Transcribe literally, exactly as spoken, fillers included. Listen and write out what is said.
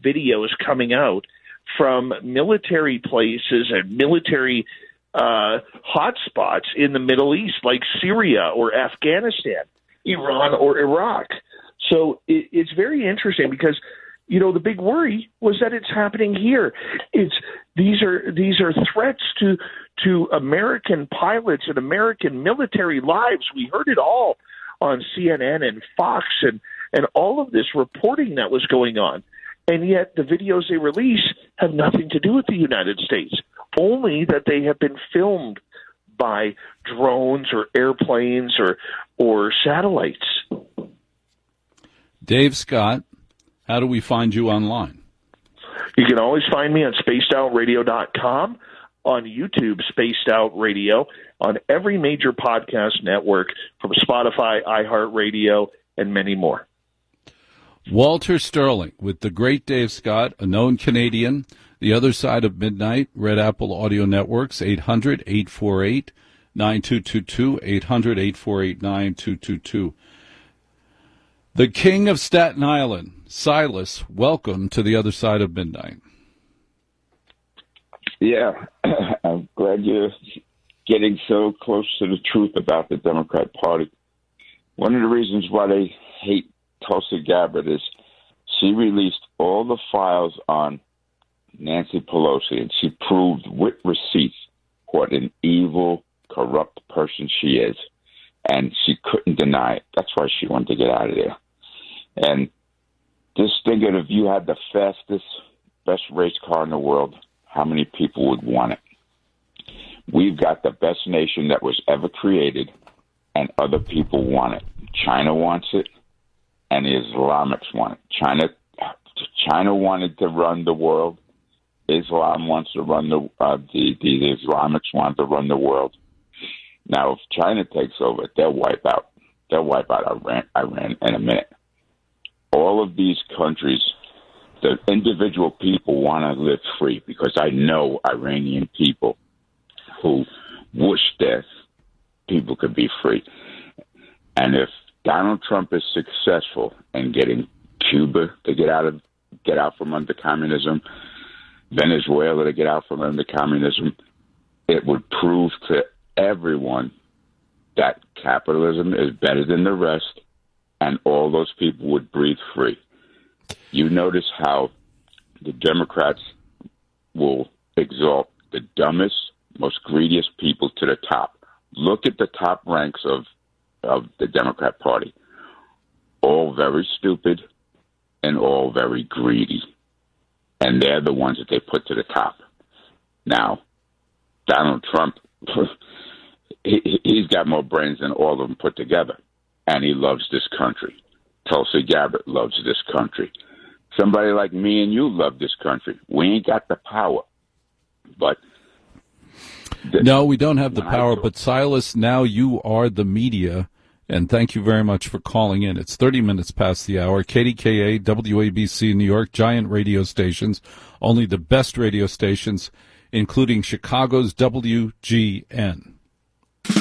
videos coming out from military places and military uh, hotspots in the Middle East, like Syria or Afghanistan, Iran or Iraq. So it, it's very interesting because, you know, the big worry was that it's happening here. It's these are these are threats to to American pilots and American military lives. We heard it all on C N N and Fox and, and all of this reporting that was going on. And yet the videos they release have nothing to do with the United States, only that they have been filmed by drones or airplanes or or satellites. Dave Scott, how do we find you online? You can always find me on spaced out radio dot com, on YouTube, Spaced Out Radio, on every major podcast network from Spotify, iHeartRadio, and many more. Walter Sterling with the great Dave Scott, a known Canadian, The Other Side of Midnight, Red Apple Audio Networks, eight hundred, eight four eight, nine two two two, eight hundred, eight four eight, nine two two two. The King of Staten Island, Silas, welcome to The Other Side of Midnight. Yeah, I'm glad you're getting so close to the truth about the Democrat Party. One of the reasons why they hate Tulsi Gabbard is she released all the files on Nancy Pelosi, and she proved with receipts what an evil, corrupt person she is. And she couldn't deny it. That's why she wanted to get out of there. And just thinking if you had the fastest, best race car in the world, how many people would want it? We've got the best nation that was ever created, and other people want it. China wants it, and the Islamics want it. China, China wanted to run the world. Islam wants to run the, uh, the, the Islamics want to run the world. Now, if China takes over, they'll wipe out. They'll wipe out Iran, Iran in a minute. All of these countries, the individual people want to live free, because I know Iranian people who wish that people could be free. And if Donald Trump is successful in getting Cuba to get out of get out from under communism, Venezuela to get out from under communism, it would prove to everyone that capitalism is better than the rest, and all those people would breathe free. You notice how the Democrats will exalt the dumbest, most greediest people to the top. Look at the top ranks of, of the Democrat Party. All very stupid and all very greedy. And they're the ones that they put to the top. Now, Donald Trump, he, he's got more brains than all of them put together. And he loves this country. Tulsi Gabbard loves this country. Somebody like me and you love this country. We ain't got the power. But the, no, we don't have the power. But Silas, now you are the media. And thank you very much for calling in. It's thirty minutes past the hour. K D K A, W A B C, New York, giant radio stations. Only the best radio stations, including Chicago's W G N.